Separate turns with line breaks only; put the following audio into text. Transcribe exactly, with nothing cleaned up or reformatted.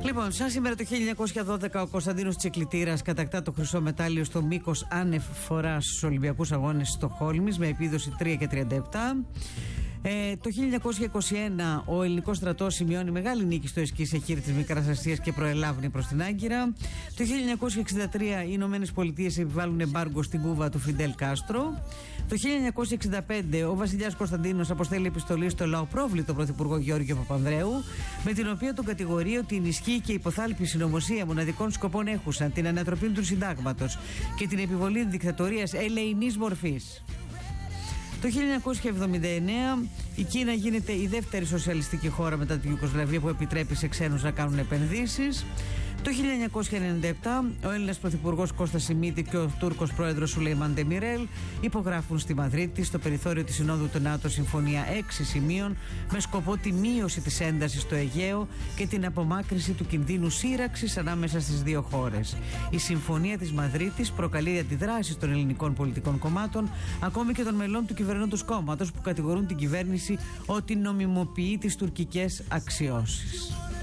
Λοιπόν, σαν σήμερα το χίλια εννιακόσια δώδεκα ο Κωνσταντίνος Τσικλητήρας κατακτά το χρυσό μετάλλιο στο μήκος άνευ φοράς στους Ολυμπιακούς Αγώνες Στοκχόλμης με επίδοση τρία και τριάντα επτά. Ε, το χίλια εννιακόσια είκοσι ένα ο ελληνικός στρατός σημειώνει μεγάλη νίκη στο Εσκή σε χείρι της Μικράς Ασίας και προελάβνει προς την Άγκυρα. Το χίλια εννιακόσια εξήντα τρία οι Ηνωμένες Πολιτείες επιβάλλουν εμπάργκο στην Κούβα του Φιντέλ Κάστρο. Το χίλια εννιακόσια εξήντα πέντε ο βασιλιάς Κωνσταντίνος αποστέλει επιστολή στο λαοπρόβλητο πρωθυπουργό Γεώργιο Παπανδρέου, με την οποία τον κατηγορεί ότι ενισχύει και υποθάλπει συνωμοσία μοναδικών σκοπών έχουσαν την ανατροπή του συντάγματος και την επιβολή δικτατορίας ελεηνής μορφής. Το χίλια εννιακόσια εβδομήντα εννέα η Κίνα γίνεται η δεύτερη σοσιαλιστική χώρα μετά την Ιουγκοσλαβία που επιτρέπει σε ξένους να κάνουν επενδύσεις. Το χίλια εννιακόσια ενενήντα επτά ο Έλληνας πρωθυπουργός Κώστας Σιμίτη και ο Τούρκος πρόεδρος Σουλεϊμάν Ντεμιρέλ υπογράφουν στη Μαδρίτη στο περιθώριο της Συνόδου του ΝΑΤΟ συμφωνία έξι σημείων με σκοπό τη μείωση της έντασης στο Αιγαίο και την απομάκρυνση του κινδύνου σύραξης ανάμεσα στις δύο χώρες. Η συμφωνία της Μαδρίτης προκαλεί αντιδράσεις των ελληνικών πολιτικών κομμάτων, ακόμη και των μελών του κυβερνώντος κόμματος που κατηγορούν την κυβέρνηση ότι νομιμοποιεί τις τουρκικές αξιώσεις.